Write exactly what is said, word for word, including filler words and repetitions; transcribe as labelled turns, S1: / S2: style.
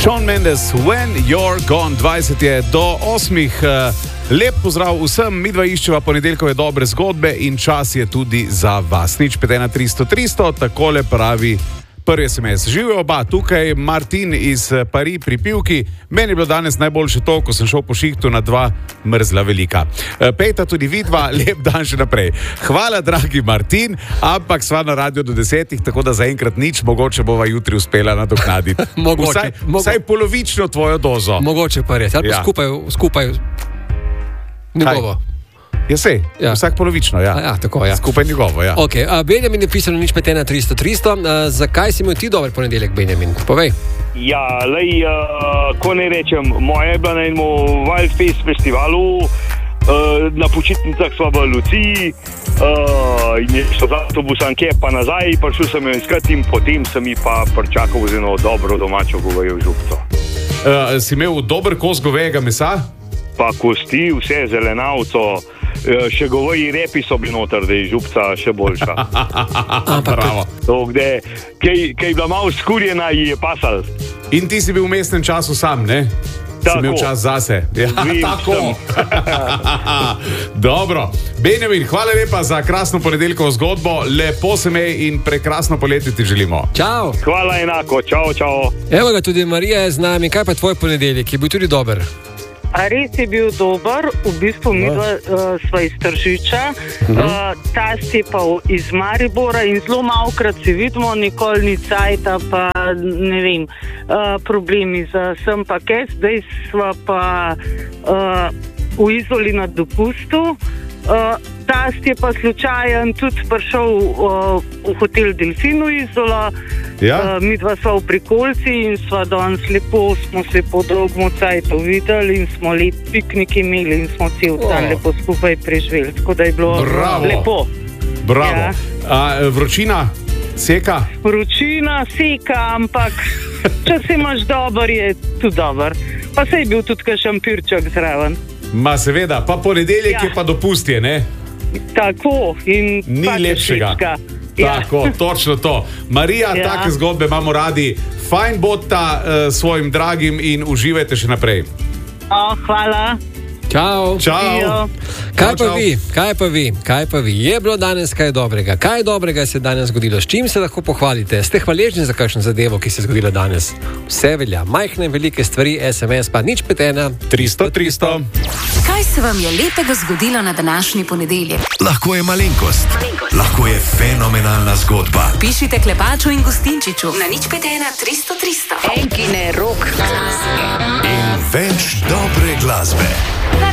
S1: Shawn Mendes, When You're Gone, dvajset je do osmih. Lep pozdrav vsem, midva iščeva ponedeljkove dobre zgodbe in čas je tudi za vas. Nič pet ena tristo tristo, takole pravi prvi es em es. Živijo oba tukaj, Martin iz Pari pri Pivki. Meni je bilo danes najboljše to, ko sem šel po šihtu na dva mrzla velika. Pejta tudi vidva, lep dan še naprej. Hvala, dragi Martin, ampak sva na radio do desetih, tako da zaenkrat nič, mogoče bova jutri uspela nadoknaditi.
S2: Mogoče,
S1: vsaj,
S2: mogo...
S1: vsaj polovično tvojo dozo.
S2: Mogoče pa res, ali pa
S1: Ja.
S2: skupaj, skupaj njegovo.
S1: Ja, sej,
S2: Ja.
S1: vsak polovično, ja.
S2: A ja, tako, ja.
S1: Skupaj njegovo, ja.
S2: Ok, a Benjamin je pisal nič pet ena tristo tristo. A, zakaj si imel ti dober ponedeljek, Benjamin? Povej.
S3: Ja, lej, uh, ko ne rečem, moja je bila na enem Wildfest festivalu, uh, na počitnicah sva v Luciji, uh, in je šlo z avtobusom kje pa nazaj, prišel sem jo iskat in potem sem ji pa pričakal z eno dobro domačo govejo župco.
S1: Uh, si imel dober kos govejega mesa?
S3: Pa kosti, vse zelenavco, uh, še goveji repi so bili noter, da je župca še boljša.
S2: Ampak,
S1: Bravo.
S3: To, kde, kaj, kaj je bila malo skurjena, ji je pasal.
S1: In ti si bil v mestnem času sam, ne? Si
S3: Tako.
S1: imel čas zase. Ja,
S3: Vem,
S1: tako. Dobro. Benjamin, hvala lepa za krasno ponedeljkovo zgodbo. Lepo se mej in prekrasno poletje ti želimo.
S2: čau.
S3: Hvala enako, čau, čau.
S2: Evo ga, tudi Marija je z nami. Kaj pa tvoj ponedeljek? Je bil tudi dober?
S4: A res je bil dober, v bistvu mi dva uh, sva iz Tržiča, uh, tast je pa iz Maribora in zelo malokrat se vidimo, nikoli ni cajta, pa ne vem, uh, problemi za sem pa kaj, zdaj sva pa uh, v Izoli na dopustu. Uh, tast je pa slučajen tudi prišel uh, v hotel Delfinu Izola.
S1: Ja?
S4: Uh, mi dva sva v Prikolci in sva danes lepo, smo se po dolgmu cajtu videli in smo lep piknik imeli in smo cel dan
S1: Oh.
S4: lepo skupaj preživeli, tako da je bilo
S1: Bravo.
S4: lepo.
S1: Bravo.
S4: Ja.
S1: A, vročina seka?
S4: Vročina seka, ampak če se imaš dober, je tudi dober. Pa se je bil tudi kakšen pirček zraven.
S1: Ma seveda, pa ponedeljek
S4: Ja.
S1: je pa dopustje, ne?
S4: Tako in
S1: Ni
S4: pač
S1: lepšega.
S4: všečka. Ja.
S1: Tako, točno to. Marija,
S4: Ja.
S1: take zgodbe imamo radi. Fajn bodta uh, svojim dragim in uživajte še naprej.
S4: O, hvala.
S2: Čau.
S1: Čau.
S4: Ijo.
S2: Kaj pa
S1: Čau, čau.
S2: vi? Kaj pa vi? Kaj pa vi? Je bilo danes kaj dobrega? Kaj dobrega se je danes zgodilo? S čim se lahko pohvalite? Ste hvaležni za kakšno zadevo, ki se je zgodila danes? Vse velja. Majhne, velike stvari, es em es pa nič pet ena
S1: tristo tristo.
S5: Kaj se vam je lepega zgodilo na današnji ponedeljek?
S6: Lahko je malenkost, lahko je fenomenalna zgodba.
S5: Pišite Klepaču in Gustinčiču na nič pet ena tristo tristo. Enkine rok.
S6: In več dobre glasbe.